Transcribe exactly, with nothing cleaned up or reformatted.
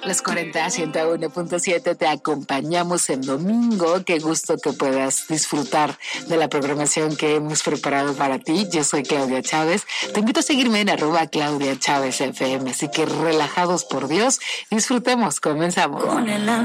Los cuarenta, ciento uno punto siete, te acompañamos en domingo. Qué gusto que puedas disfrutar de la programación que hemos preparado para ti. Yo soy Claudia Chávez. Te invito a seguirme en arroba Claudia Chávez F M. Así que relajados por Dios, disfrutemos. Comenzamos. Con el